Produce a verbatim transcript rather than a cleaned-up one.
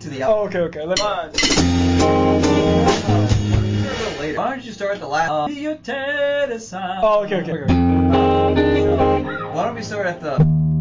into the Oh, okay, okay. Let's... One. later. Why don't you start the last? Uh, Oh, okay, okay. Why don't we start at the?